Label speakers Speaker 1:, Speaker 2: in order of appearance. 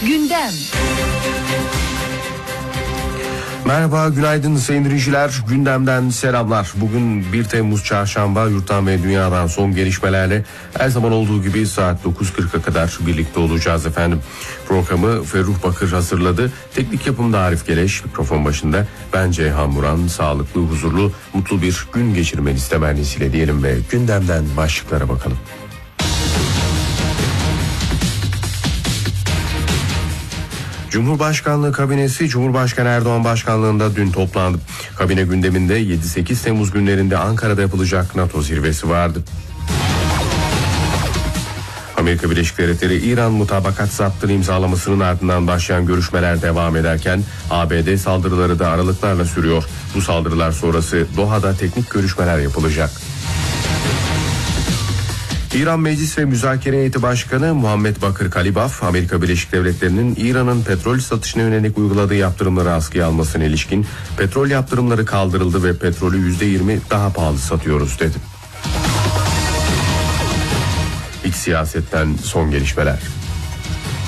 Speaker 1: Gündem.
Speaker 2: Merhaba, günaydın sayın dinleyiciler. Gündemden selamlar. Bugün 1 Temmuz Çarşamba, yurttan ve dünyadan son gelişmelerle her zaman olduğu gibi saat 9.40'a kadar birlikte olacağız efendim. Programı Ferruh Bakır hazırladı. Teknik yapımda Arif Geleş, mikrofon başında ben Ceyhan Muran. Sağlıklı, huzurlu, mutlu bir gün geçirmenizi temennisiyle diyelim ve gündemden başlıklara bakalım. Cumhurbaşkanlığı kabinesi Cumhurbaşkanı Erdoğan başkanlığında dün toplandı. Kabine gündeminde 7-8 Temmuz günlerinde Ankara'da yapılacak NATO zirvesi vardı. Amerika Birleşik Devletleri İran mutabakat zaptını imzalamasının ardından başlayan görüşmeler devam ederken ABD saldırıları da aralıklarla sürüyor. Bu saldırılar sonrası Doha'da teknik görüşmeler yapılacak. İran Meclis ve Müzakere Heyeti Başkanı Muhammed Bakır Kalibaf, Amerika Birleşik Devletleri'nin İran'ın petrol satışına yönelik uyguladığı yaptırımları askıya almasına ilişkin petrol yaptırımları kaldırıldı ve petrolü %20 daha pahalı satıyoruz dedi. İç siyasetten son gelişmeler.